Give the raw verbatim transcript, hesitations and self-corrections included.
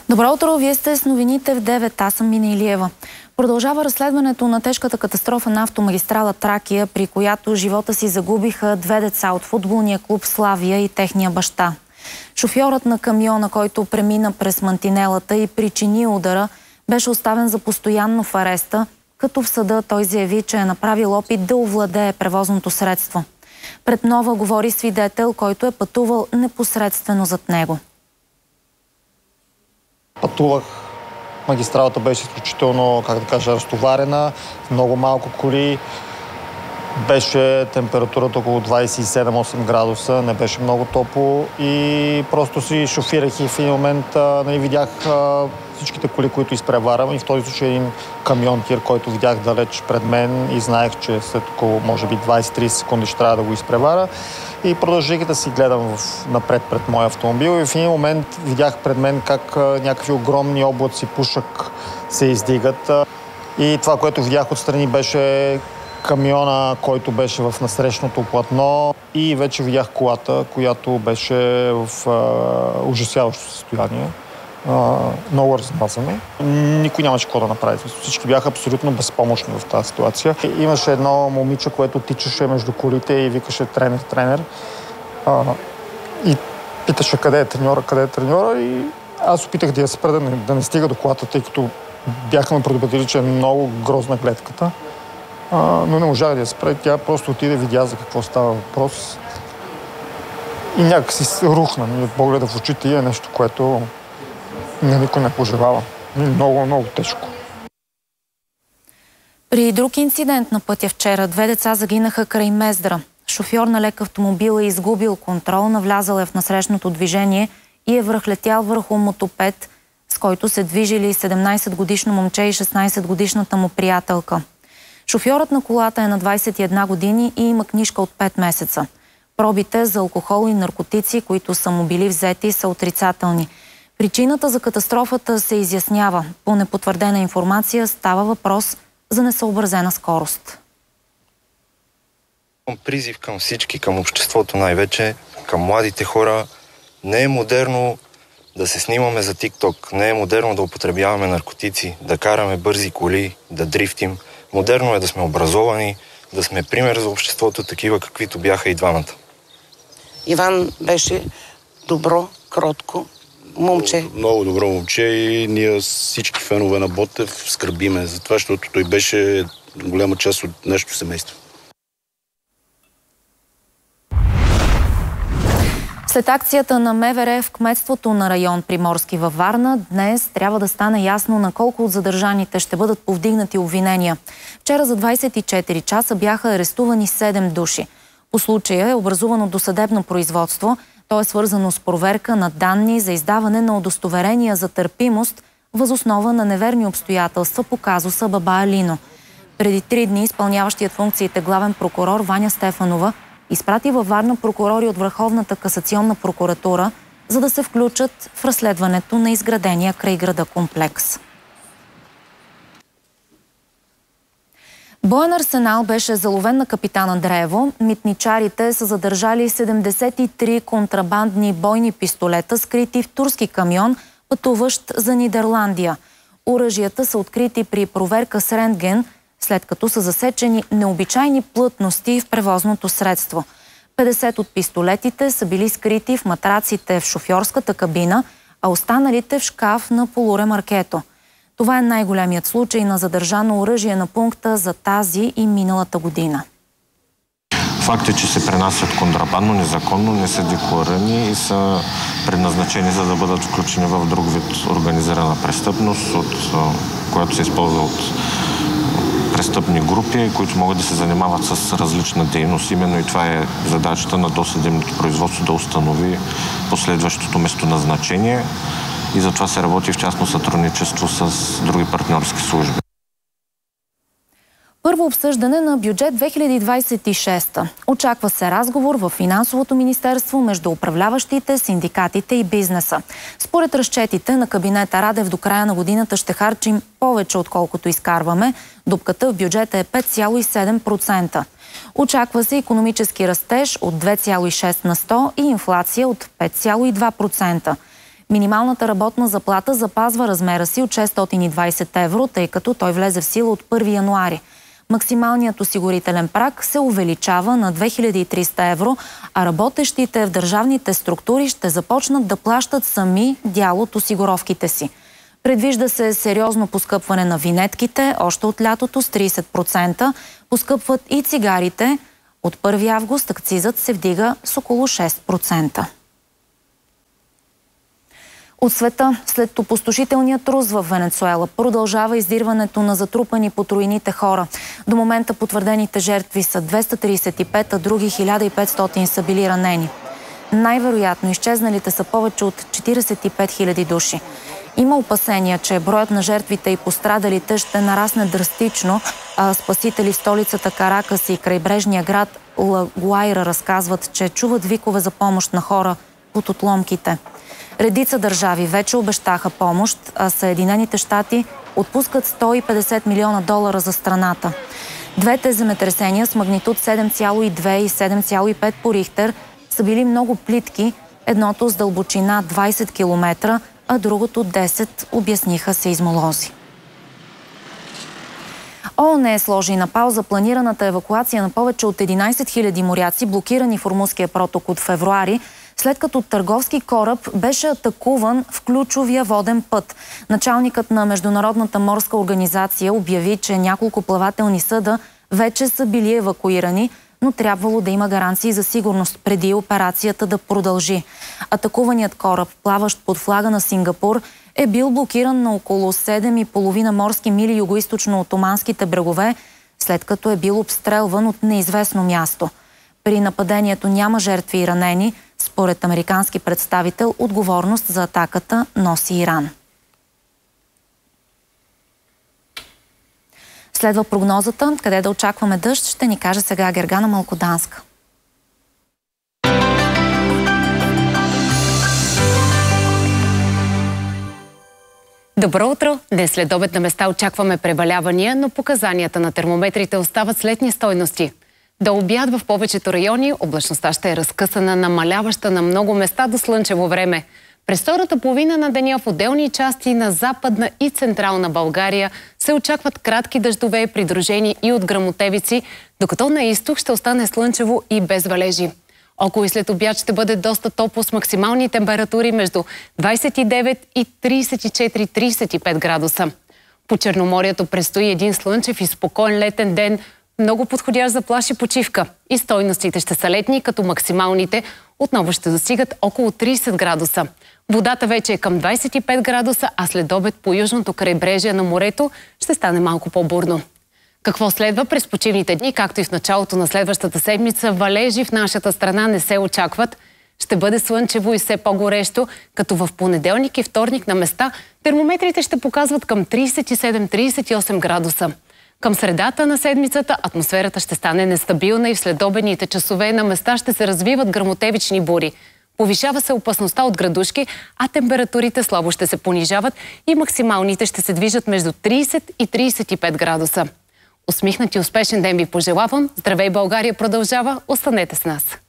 Добро утро, вие сте с новините в девет. Аз съм Мина Илиева. Продължава разследването на тежката катастрофа на автомагистрала Тракия, при която живота си загубиха две деца от футболния клуб Славия и техния баща. Шофьорът на камиона, който премина през мантинелата и причини удара, беше оставен за постоянно в ареста, като в съда той заяви, че е направил опит да овладее превозното средство. Пред Нова говори свидетел, който е пътувал непосредствено зад него. Пътувах. Магистралата беше изключително, как да кажа, разтоварена, много малко коли. Беше температурата около двадесет и седем до осем градуса, не беше много топло и просто си шофирах и в един момент а, нали, видях а, всичките коли, които изпреварвам, и в този случай един камион тир, който видях далеч пред мен и знаех, че след около може би двадесет до тридесет секунди ще трябва да го изпревара. И продължих да си гледам в, напред пред моя автомобил и в един момент видях пред мен как а, някакви огромни облаци пушък се издигат. А, и това, което видях отстрани, беше камиона, който беше в насрещното платно, и вече видях колата, която беше в а, ужасяващо състояние. А, много размазана. Никой нямаше какво да направи. Всички бяха абсолютно безпомощни в тази ситуация. Имаше едно момиче, което тичаше между колите и викаше тренер, тренер. А, и питаше къде е треньора, къде е треньора, и аз опитах да я спра да не, да не стига до колата, тъй като бяха ме предупредили, че е много грозна гледката. А, но не можах да я спре. Тя просто отиде, видя за какво става въпрос и някак си рухна. От погледа в очите е нещо, което на никой не пожелава. Много, много тежко. При друг инцидент на пътя вчера две деца загинаха край Мездра. Шофьор на лек автомобил е изгубил контрол, навлязал е в насрещното движение и е връхлетял върху мотопед, с който се движили седемнадесетгодишно момче и шестнадесетгодишната му приятелка. Шофьорът на колата е на двадесет и една години и има книжка от пет месеца. Пробите за алкохол и наркотици, които са му били взети, са отрицателни. Причината за катастрофата се изяснява. По непотвърдена информация става въпрос за несъобразена скорост. Призив към всички, към обществото най-вече, към младите хора. Не е модерно да се снимаме за тикток, не е модерно да употребяваме наркотици, да караме бързи коли, да дрифтим. Модерно е да сме образовани, да сме пример за обществото, такива каквито бяха и двамата. Иван беше добро, кротко момче. Много добро момче и ние всички фенове на Ботев скърбиме за това, защото той беше голяма част от нашето семейство. След акцията на МВР в кметството на район Приморски във Варна, днес трябва да стане ясно на колко от задържаните ще бъдат повдигнати обвинения. Вчера за двадесет и четири часа бяха арестувани седем души. По случая е образувано досъдебно производство. То е свързано с проверка на данни за издаване на удостоверения за търпимост въз основа на неверни обстоятелства по казуса Баба Алино. Преди три дни изпълняващият функциите главен прокурор Ваня Стефанова изпрати във Варна прокурори от Върховната касационна прокуратура, за да се включат в разследването на изградения край града комплекс. Боен арсенал беше заловен на Капитан Андреево. Митничарите са задържали седемдесет и три контрабандни бойни пистолета, скрити в турски камион, пътуващ за Нидерландия. Оръжията са открити при проверка с рентген, след като са засечени необичайни плътности в превозното средство. петдесет от пистолетите са били скрити в матраците в шофьорската кабина, а останалите в шкаф на полуремаркето. Това е най-големият случай на задържано оръжие на пункта за тази и миналата година. Факт е, че се пренасят контрабандно, незаконно, не са декларирани и са предназначени за да бъдат включени в друг вид организирана престъпност, от която се използва от престъпни групи, които могат да се занимават с различна дейност. Именно и това е задачата на досъдебното производство, да установи последващото местоназначение, и затова се работи в частно сътрудничество с други партньорски служби. Първо обсъждане на бюджет две хиляди двадесет и шеста. Очаква се разговор в Финансовото министерство между управляващите, синдикатите и бизнеса. Според разчетите на кабинета Радев до края на годината ще харчим повече отколкото изкарваме. Дупката в бюджета е пет цяло и седем процента. Очаква се икономически растеж от две цяло и шест на сто и инфлация от пет цяло и два процента. Минималната работна заплата запазва размера си от шестстотин и двадесет евро, тъй като той влезе в сила от първи януари. Максималният осигурителен праг се увеличава на две хиляди и триста евро, а работещите в държавните структури ще започнат да плащат сами дял от осигуровките си. Предвижда се сериозно поскъпване на винетките, още от лятото с тридесет процента. Поскъпват и цигарите. От първи август акцизът се вдига с около шест процента. От света, след опустошителния трус в Венецуела, продължава издирването на затрупани под руините хора. До момента потвърдените жертви са двеста тридесет и пет, а други хиляда и петстотин са били ранени. Най-вероятно изчезналите са повече от четиридесет и пет хиляди души. Има опасения, че броят на жертвите и пострадалите ще нарасне драстично. А спасители в столицата Каракас и крайбрежния град Ла Гуайра разказват, че чуват викове за помощ на хора под отломките. Редица държави вече обещаха помощ, а Съединените щати отпускат сто и петдесет милиона долара за страната. Двете земетресения с магнитуд седем цяло и две и седем цяло и пет по Рихтер са били много плитки, едното с дълбочина двадесет километра, а другото десет, обясниха сеизмолози. ООН сложи на пауза планираната евакуация на повече от единадесет хиляди моряци, блокирани в Ормузския проток от февруари, след като търговски кораб беше атакуван в ключовия воден път. Началникът на Международната морска организация обяви, че няколко плавателни съда вече са били евакуирани, но трябвало да има гаранции за сигурност преди операцията да продължи. Атакуваният кораб, плаващ под флага на Сингапур, е бил блокиран на около седем и половина морски мили югоизточно от оманските брегове, след като е бил обстрелван от неизвестно място. При нападението няма жертви и ранени. Според американски представител, отговорност за атаката носи Иран. Следва прогнозата. Къде да очакваме дъжд, ще ни каже сега Гергана Малкоданска. Добро утро! Днес след обед на места очакваме превалявания, но показанията на термометрите остават следни стойности. До обяд в повечето райони облачността ще е разкъсана, намаляваща на много места до слънчево време. През втората половина на деня в отделни части на Западна и Централна България се очакват кратки дъждове, придружени и от гръмотевици, докато на изток ще остане слънчево и без валежи. Около и след обяд ще бъде доста топло с максимални температури между двадесет и девет и тридесет и четири до тридесет и пет градуса. По Черноморието предстои един слънчев и спокоен летен ден, много подходящ за плаж и почивка. И стойностите ще са летни, като максималните отново ще достигат около тридесет градуса. Водата вече е към двадесет и пет градуса, а след обед по южното крайбрежие на морето ще стане малко по-бурно. Какво следва през почивните дни, както и в началото на следващата седмица, валежи в нашата страна не се очакват. Ще бъде слънчево и все по-горещо, като в понеделник и вторник на места термометрите ще показват към тридесет и седем до тридесет и осем градуса. Към средата на седмицата атмосферата ще стане нестабилна и в следобедните часове на места ще се развиват гръмотевични бури. Повишава се опасността от градушки, а температурите слабо ще се понижават и максималните ще се движат между тридесет и тридесет и пет градуса. Усмихнат и успешен ден ви пожелавам. Здравей, България продължава. Останете с нас!